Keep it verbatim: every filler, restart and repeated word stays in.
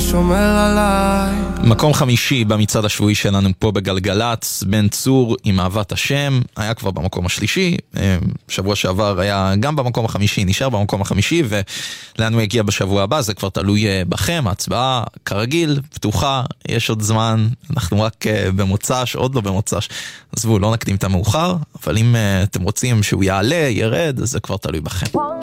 שומר עליי. מקום חמישי במצעד השבועי שלנו פה בגלגלץ, בן צור עם אהבת השם, היה כבר במקום השלישי, שבוע שעבר היה גם במקום החמישי, נשאר במקום החמישי, ולאן הוא יגיע בשבוע הבא, זה כבר תלוי בכם, ההצבעה כרגיל, פתוחה, יש עוד זמן, אנחנו רק במוצ"ש, עוד לא במוצ"ש, עזבו, לא נקדים את המאוחר, אבל אם אתם רוצים שהוא יעלה, ירד, אז זה כבר תלוי בכם.